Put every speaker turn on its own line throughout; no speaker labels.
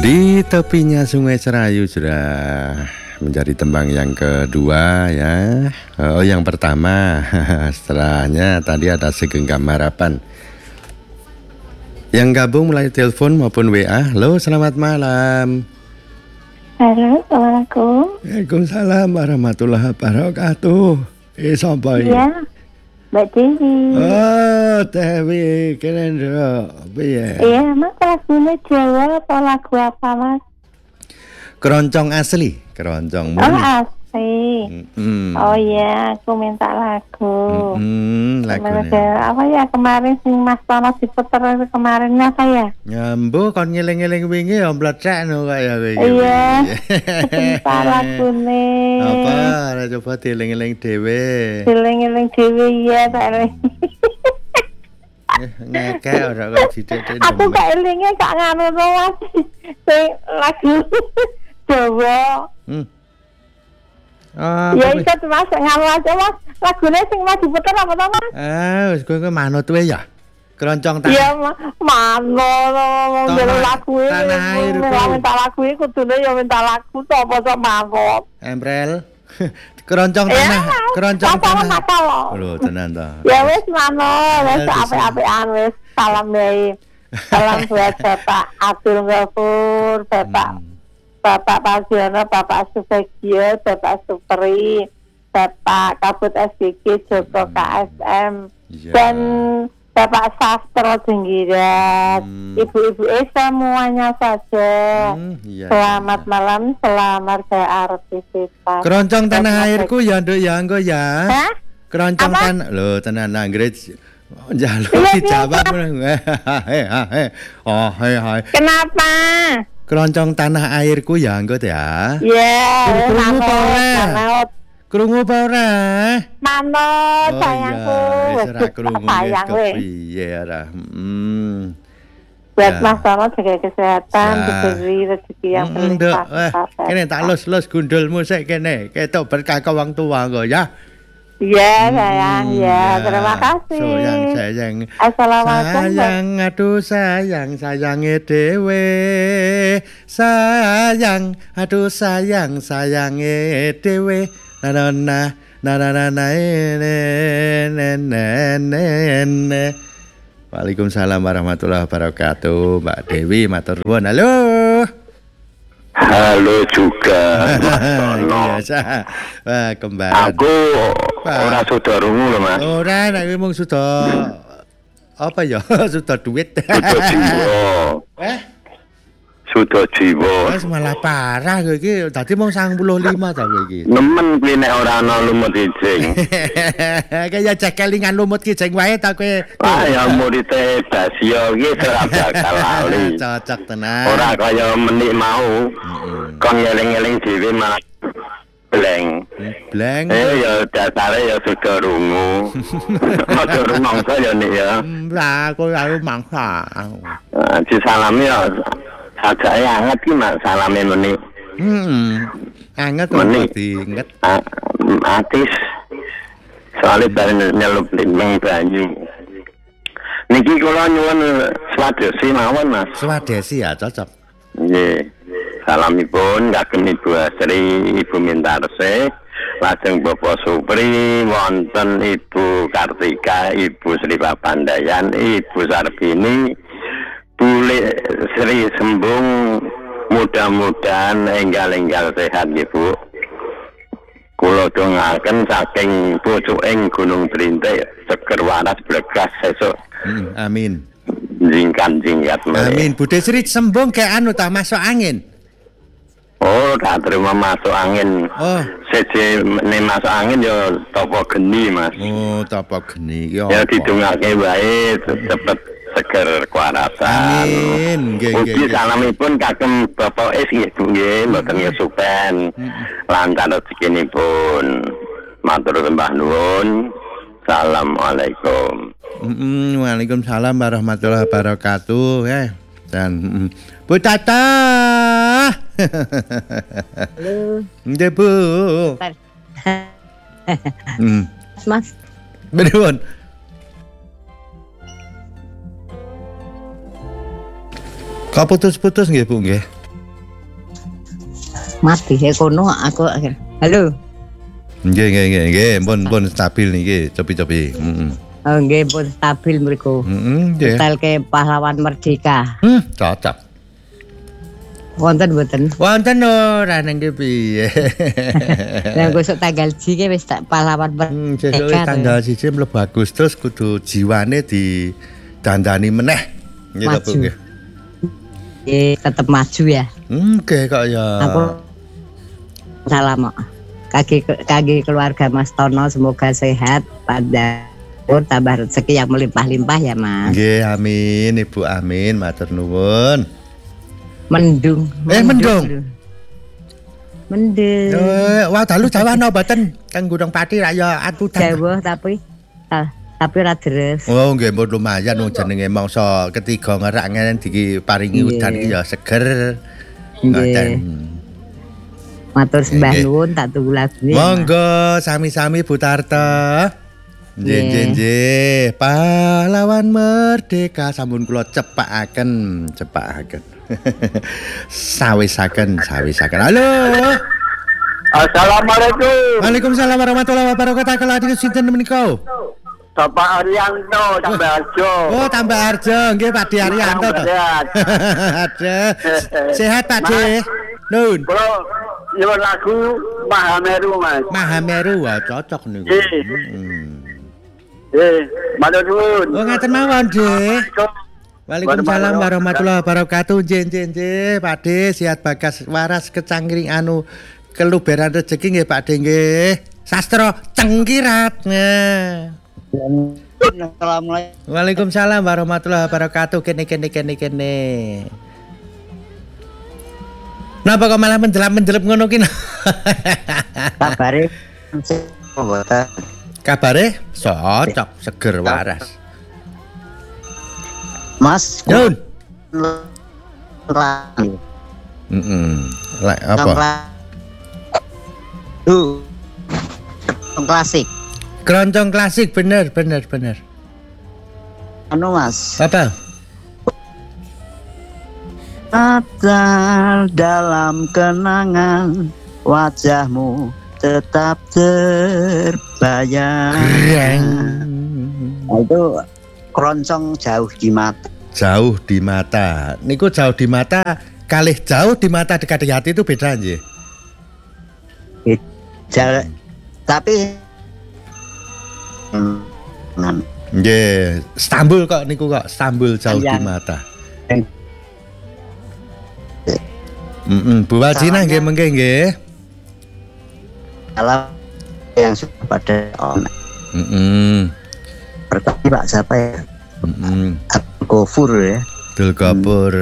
Di tepinya Sungai Serayu sudah menjadi tembang yang kedua ya. Oh, yang pertama setelahnya tadi ada Segenggam Harapan. Yang gabung melalui telepon maupun WA. Halo, selamat malam.
Halo, Assalamualaikum.
Waalaikumsalam warahmatullahi wabarakatuh. Sapa iki?
Iya, Mbak Dewi.
Oh, Dewi, keren dong. Piye?
Iya, Mas lagunya Jawa atau lagu apa, Mas?
Keroncong asli, keroncong
Oh,
murni.
asli. Oh iya, aku minta lagu.
Lagunya.
Apa ya kemarin sing Mas Tono diputer kemarin apa ya?
Nyambu kon ngeling-eling wingi ya mlecek no kaya kowe.
Iya. Minta lagune.
Apa? Ora coba dieling-eling dhewe.
Eling-eling dhewe ya, tak eling.
Ngekek ora kok didek.
Aku gak elinge gak ngono to, Mas. Sing lagu Jawa. Ya
Apa?
iso Mas, ngono aja Mas. Lagune sing Mas diputer apa to, Mas?
Wis kowe manut wae ya. Keroncong tanah.
Iya, mano ndelok lagu iki.
Tanah airku.
Minta lagu iki kudune ya minta lagu to apa to manut.
Emprel. Keroncong tanah, keroncong tanah. Lho, tenan ta.
Ya wis mano, wis apik-apikan wis. Salam bae. Salam buat Bapak Abdul Ghafur, Bapak Pagiono, Bapak Subagio, Bapak Supri, Bapak Kabut SBG, Joko KSM, dan Bapak Sastro Jenggiran, Ibu-ibu semuanya saja. Selamat malam, selamat beraktivitas.
Keroncong tanah airku ya nduk ya engko ya.
Hah?
Keroncong
Apa?
tanah lho tenan Inggris. Njaluk dijawab. Oh, hai.
Kenapa?
Keroncong tanah airku ya engko ya.
Ya,
Manut. Krungu apa ora?
Manut sayangku.
Wis ora krungu
sayang weh.
kepiye ora.
Buat
Ya.
Mas Tono jaga kesehatan,
Ya.
diberi rezeki yang
Nduk,
berlimpah.
kene tak los gundulmu sik kene. Ketok berkah ke wong tua engko ya.
Iya sayang, ya terima kasih.
Sayang.
Assalamualaikum.
Sayang, aduh sayange dewe. Sayang, aduh sayange dewe. Na. Waalaikumsalam warahmatullahi wabarakatuh. Mbak Dewi matur nuwun.
Halo juga, Mas Tono.
Biasa. Wah, kembaran.
Aku ora saudaramu lho, Mas.
Ora, nek mung sudah apa ya? Sudah duit.
Sudah jiwa. Sudah jiwa.
Wes malah parah kowe iki. Dadi mung 95 ta kowe iki.
Nemen kuwi nek ora ana lumut ijing.
Kaya cekelingan lumut kijing wae ta kowe.
Ah ya murite Basio iki ora bakal lali.
Cocok tenan.
Ora kaya menik mau. Kon ngeling-eling dhewe malah bleng.
Bleng.
Ya dasare ya sudah rungu. Aja rumangsa ya nek ya.
Lah kowe ayo mangsa.
Disalami ya sajake anget ki Mas salame menik.
Anget
Menik.
diinget.
Atis soalnya bareng nyelup limbang banyu. Niki kula nyuwun swadesi mawon Mas.
Swadesi ya cocok.
Nggih. Salamipun kagem Ibu Asri, Ibu Mintarse, lajeng Bapak Supri, wonten Ibu Kartika, Ibu Sri Papandayan, Ibu Sarbini, Bu Sri Sembung, mudah-mudahan enggal-enggal sehat Ibu. Kula dongaken saking pucuking Gunung Trintik seger waras blegas sesuk.
Amin.
Jingkat
Amin. Bude Sri Sembung kayak anu ta masuk angin.
Oh, tak terima masuk angin.
Oh.
Seje ne masuk angin ya topo geni, Mas.
Oh, topo geni iki.
Ya didongake wae cepet seger kuarasan.
Amin.
Mugi salamipun kagem Bapak Es nggih Bu nggih, mboten ngesupen. Lancar rezekinipun. Matur sembah nuwun. Assalamualaikum.
Waalaikumsalam warahmatullahi wabarakatuh. Dan Bu Tata.
Halo.
Nggih, Bu.
Mas.
Benuwun. Kok putus-putus nggih Bu nggih?
Mati kono aku. Halo.
Nggih, pun stabil niki, cobi-cobi.
Oh, nggih pun stabil mriku.
Nggih.
Telke pahlawan merdeka.
Cocok.
Wonten mboten?
Wonten ora nang piye.
Lah besok tanggal J wis pahlawan merdeka.
Sesuk tanggal 1 mlebu Agustus kudu jiwane didandani meneh. Nggih to, Bu nggih.
Tetep maju ya.
Nggih kok ya.
Aku salam kaki keluarga Mas Tono semoga sehat pada tambah rezeki yang melimpah-limpah ya Mas.
Nggih, amin Ibu, amin, matur nuwun.
Mendung.
Wah, dalu Jawa no mboten kang Gunung Pati ra ya atudan.
Jawa tapi ora deres.
Oh, nggih mbok lumayan wong jenenge mangsa ketiga ngerak ngene diparingi udan iki ya seger. Ngoten.
Matur sembah nuwun tak tunggu lagune.
Monggo sami-sami Bu Tarto. Nggih. Pahlawan merdeka sampun kula cepakaken. Sawisaken. Halo.
Assalamualaikum.
Waalaikumsalam warahmatullahi wabarakatuh. Kala dene sinten menika?
Bapak Arianto Tambah Harjo.
Oh, Tambah Harjo. Nggih, Pak De Arianto to. Aduh. Sehat Pak De. Nun.
Kalau nyuwun lagu Mahameru, Mas.
Mahameru, wah cocok niku.
Matur nuwun.
Oh, ngaten mawon, De. Waalaikumsalam warahmatullahi wabarakatuh. Nggih, Pak De, sehat bagas waras kecangkring keluberan rezeki nggih Pak De nggih. Sastra cengkirat.
Assalamualaikum.
Waalaikumsalam warahmatullahi wabarakatuh. Kene. Napa kok malah menjelap ngono ki?
Kabare mboten.
Kabare cocok, seger waras.
Mas.
Yun.
Lah
apa?
Klasik.
Keroncong klasik bener.
Anu Mas.
Apa?
Ada dalam kenangan wajahmu tetap terbayang. Itu keroncong jauh di mata.
Jauh di mata. Niku jauh di mata, kalih jauh di mata dekat di hati itu beda nggih.
Tapi
nggih, Istanbul kok niku kok Istanbul jauh di mata. Bu Wajina nggih mengke nggih.
Kalau yang sudah pada pertama Pak siapa ya? Gofur ya.
Abdul Gofur.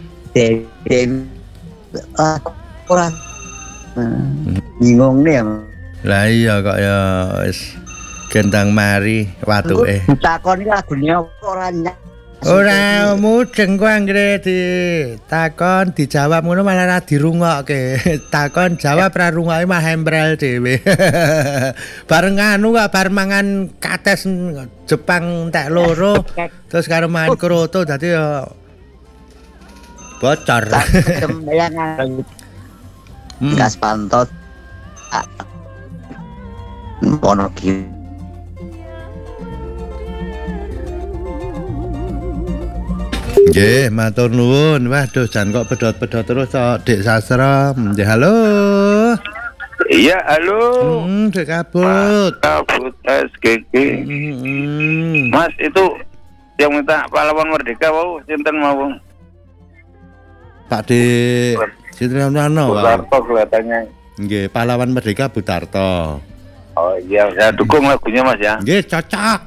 Orang bingung nih yang.
Lah iya kok ya wis gendang mari watuke.
Takon iki lagune ora
Ora mudeng ku anggere ditakon dijawab ngono malah ra dirungokke. Takon jawab ra rungokke mah embrel dhewe. Bareng anu kok bar mangan kates Jepang entek loro terus karo mangan kroto dadi ya bocor.
Gas pantot. Ono ki
nggih, matur nuwun. Waduh, jan kok pedhot-pedhot terus kok Dik Sastra. Nggih, halo.
Iya, halo.
Dik Kabut.
Kabut SGG. Mas, itu yang minta pahlawan merdeka mau sinten mau?
Pak Dik. Sinten ono?
Tarto kelihatannya.
Nggih, pahlawan merdeka Bu Tarto.
Oh iya, saya dukung lagunya Mas ya.
Nggih, cocok.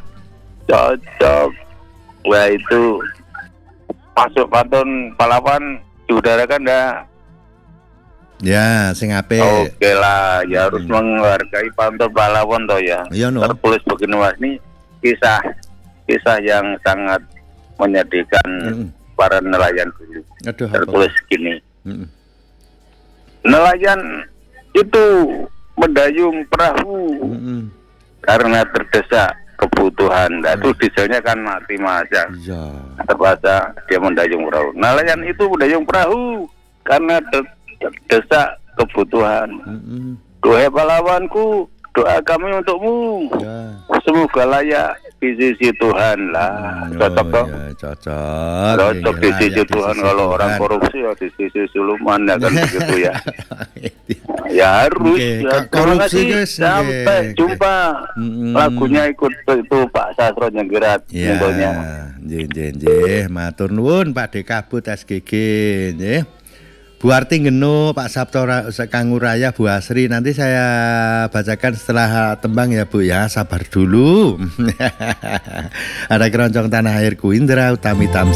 Wah, itu masuk pantun pahlawan diudarakan dah.
Ya, sing apik.
Oke lah, ya harus menghargai pantun pahlawan toh ya.
Iya no.
Tertulis begini Mas, ini kisah yang sangat menyedihkan para nelayan dulu.
Aduh,
tertulis gini. Nelayan itu mendayung perahu karena terdesak kebutuhan. Nah, itu dieselnya kan mati Mas ya.
Iya.
Terpaksa dia mendayung perahu. Nelayan itu mendayung perahu karena terdesak kebutuhan. Doa pahlawanku, doa kami untukmu.
Ya.
Semoga layak di sisi Tuhan lah. Cocok toh?
Ya, cocok.
Cocok di
Layak
sisi
di
Tuhan.
sisi
Kalau orang
Tuhan.
korupsi ya di sisi Suluman ya kan begitu ya.
Iya.
Ya harus.
Oke,
Ya, terima
korupsi,
kasih.
guys.
Sampai
Oke.
jumpa. Lagunya ikut itu Pak Sastro Nyenggirat.
Ya,
Contohnya.
nggih, matur nuwun Pak Dekabut SGG nggih. Bu Arti Ngeno, Pak Sabto Kang Uraya, Bu Asri, nanti saya bacakan setelah tembang ya Bu ya, sabar dulu. Ada keroncong tanah airku Indra Utami Tamsi.